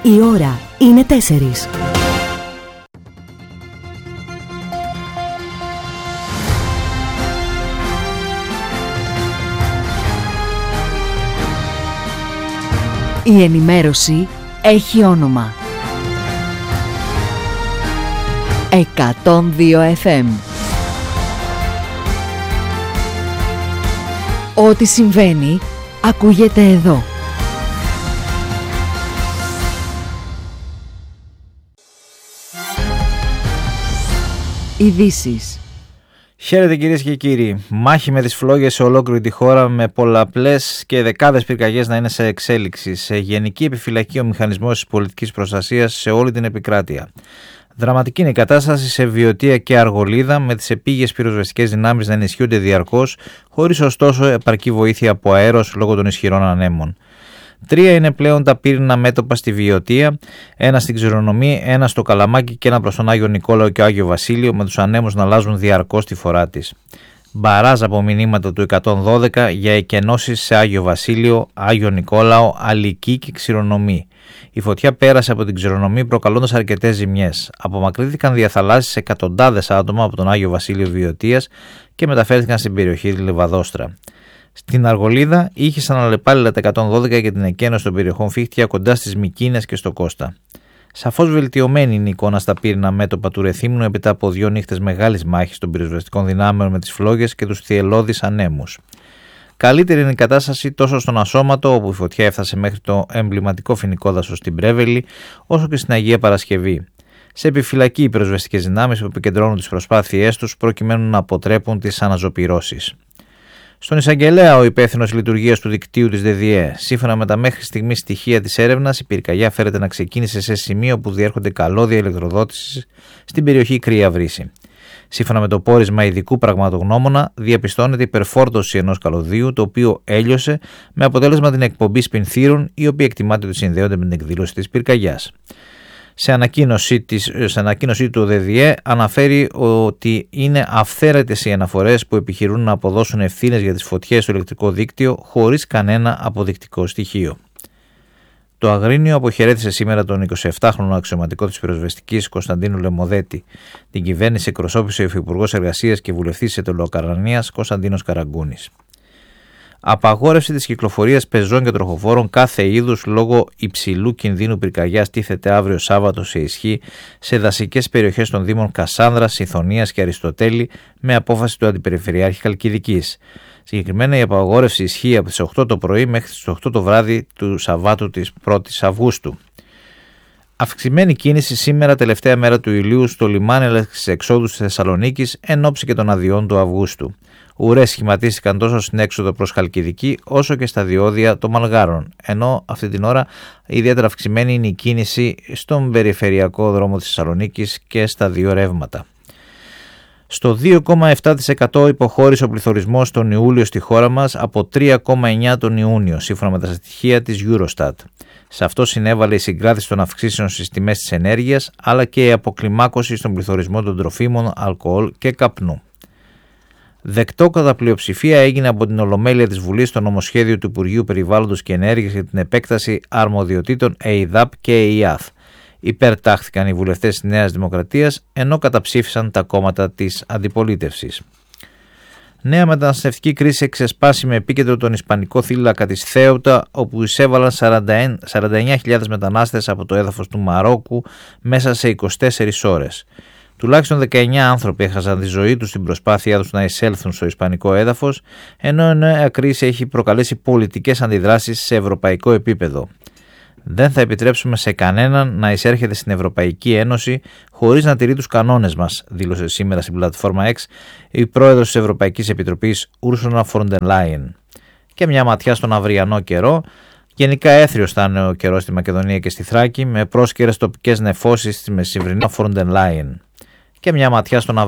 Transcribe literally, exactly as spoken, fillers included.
Η ώρα είναι τέσσερις. Η ενημέρωση έχει όνομα. εκατόν δύο εφ εμ. Ό,τι συμβαίνει, ακούγεται εδώ. Ειδήσεις. Χαίρετε κυρίες και κύριοι. Μάχη με τις φλόγες σε ολόκληρη τη χώρα, με πολλαπλές και δεκάδες πυρκαγιές να είναι σε εξέλιξη. Σε γενική επιφυλακή ο μηχανισμός της πολιτικής προστασίας σε όλη την επικράτεια. Δραματική είναι η κατάσταση σε Βιωτία και Αργολίδα, με τις επίγειες πυροσβεστικές δυνάμεις να ενισχύονται διαρκώς, χωρίς ωστόσο επαρκή βοήθεια από αέρος λόγω των ισχυρών ανέμων. Τρία είναι πλέον τα πύρινα μέτωπα στη Βιωτία, ένα στην Ξηρονομή, ένα στο Καλαμάκι και ένα προς τον Άγιο Νικόλαο και Άγιο Βασίλειο, με τους ανέμους να αλλάζουν διαρκώς τη φορά της. Μπαράζ από μηνύματα του εκατόν δώδεκα για εκενώσεις σε Άγιο Βασίλειο, Άγιο Νικόλαο, Αλική και Ξηρονομή. Η φωτιά πέρασε από την Ξηρονομή προκαλώντας αρκετές ζημιές. Απομακρύνθηκαν διαθαλάσσεις εκατοντάδες άτομα από τον Άγιο Βασίλειο Βιωτίας και μεταφέρθηκαν στην περιοχή Λεβαδόστρα. Στην Αργολίδα ήχησαν αλλεπάλληλα τα εκατόν δώδεκα για την εκένωση των περιοχών Φίχτια κοντά στις Μικίνες και στο Κώστα. Σαφώς βελτιωμένη είναι η εικόνα στα πύρινα μέτωπα του Ρεθύμνου έπειτα από δύο νύχτες μεγάλης μάχης των πυροσβεστικών δυνάμεων με τις φλόγες και τους θυελλώδεις ανέμους. Καλύτερη είναι η κατάσταση τόσο στον Ασώματο, όπου η φωτιά έφτασε μέχρι το εμβληματικό φοινικό δάσος στην Πρέβελη, όσο και στην Αγία Παρασκευή. Σε επιφυλακή οι πυροσβεστικές δυνάμεις που επικεντρώνουν τις προσπάθειές τους προκειμένου να αποτρέπουν τις αναζωπυρώσεις. Στον εισαγγελέα, ο υπεύθυνος λειτουργίας του δικτύου της ΔΔΕ, σύμφωνα με τα μέχρι στιγμής στοιχεία της έρευνας, η πυρκαγιά φέρεται να ξεκίνησε σε σημείο που διέρχονται καλώδια ηλεκτροδότησης στην περιοχή Κρύα Βρύση. Σύμφωνα με το πόρισμα ειδικού πραγματογνώμονα, διαπιστώνεται υπερφόρτωση ενός καλωδίου, το οποίο έλειωσε με αποτέλεσμα την εκπομπή σπινθύρων, οι οποίοι εκτιμάται ότι συνδέονται με την εκδήλωση της πυρκαγιάς. Σε ανακοίνωσή, της, σε ανακοίνωσή του ο ΔΔΕ αναφέρει ότι είναι αυθαίρετες οι αναφορές που επιχειρούν να αποδώσουν ευθύνες για τις φωτιές στο ηλεκτρικό δίκτυο χωρίς κανένα αποδεικτικό στοιχείο. Το Αγρίνιο αποχαιρέτησε σήμερα τον εικοσιεπτάχρονο αξιωματικό της πυροσβεστικής Κωνσταντίνου Λεμοδέτη. Την κυβέρνηση εκπροσώπησε ο Υφυπουργός Εργασίας και Βουλευτής Ετωλοκαρνανίας Κωνσταντίνος Καραγκούνης. Απαγόρευση της κυκλοφορίας πεζών και τροχοφόρων κάθε είδους λόγω υψηλού κινδύνου πυρκαγιάς τίθεται αύριο Σάββατο σε ισχύ σε δασικές περιοχές των Δήμων Κασάνδρας, Συθωνίας και Αριστοτέλη με απόφαση του Αντιπεριφερειάρχη Χαλκιδικής. Συγκεκριμένα η απαγόρευση ισχύει από τις οκτώ το πρωί μέχρι τις οκτώ το βράδυ του Σαββάτου της πρώτης Αυγούστου. Αυξημένη κίνηση σήμερα, τελευταία μέρα του Ηλίου, στο λιμάνι της εξόδου της Θεσσαλονίκης εν ώψη και των αδειών του Αυγούστου. Ουρές σχηματίστηκαν τόσο στην έξοδο προς Χαλκιδική όσο και στα διόδια των Μαλγάρων, ενώ αυτή την ώρα ιδιαίτερα αυξημένη είναι η κίνηση στον περιφερειακό δρόμο της Θεσσαλονίκης και στα δύο ρεύματα. Στο δύο κόμμα επτά τοις εκατό υποχώρησε ο πληθωρισμός τον Ιούλιο στη χώρα μας από τρία κόμμα εννιά τον Ιούνιο, σύμφωνα με τα στοιχεία της Eurostat. Σε αυτό συνέβαλε η συγκράτηση των αυξήσεων στις τιμές της ενέργειας, αλλά και η αποκλιμάκωση στον πληθωρισμό των τροφίμων, αλκοόλ και καπνού. Δεκτό κατά πλειοψηφία έγινε από την Ολομέλεια της Βουλής το νομοσχέδιο του Υπουργείου Περιβάλλοντος και Ενέργειας για την επέκταση αρμοδιοτήτων ΕΙΔΑΠ και ΕΙΑΘ. Υπερτάχθηκαν οι βουλευτές της Νέας Δημοκρατίας, ενώ καταψήφισαν τα κόμματα της αντιπολίτευσης. Νέα μεταναστευτική κρίση εξεσπάσει με επίκεντρο τον Ισπανικό θύλακα της Θέουτα, όπου εισέβαλαν σαράντα εννιά χιλιάδες μετανάστες από το έδαφος του Μαρόκου μέσα σε είκοσι τέσσερις ώρες. Τουλάχιστον δεκαεννιά άνθρωποι έχασαν τη ζωή τους στην προσπάθειά τους να εισέλθουν στο ισπανικό έδαφος, ενώ η νέα κρίση έχει προκαλέσει πολιτικές αντιδράσεις σε ευρωπαϊκό επίπεδο. Δεν θα επιτρέψουμε σε κανέναν να εισέρχεται στην Ευρωπαϊκή Ένωση χωρίς να τηρεί τους κανόνες μας, δήλωσε σήμερα στην πλατφόρμα X η πρόεδρος της Ευρωπαϊκής Επιτροπής Ursula von der Leyen. Και μια ματιά στον αυριανό καιρό. Γενικά έθριος θα είναι ο καιρός στη Μακεδονία και στη Θράκη, με πρόσκαιρες τοπικές νεφώσεις στη μεσημβρινή von der Leyen. Και μια ματιά στον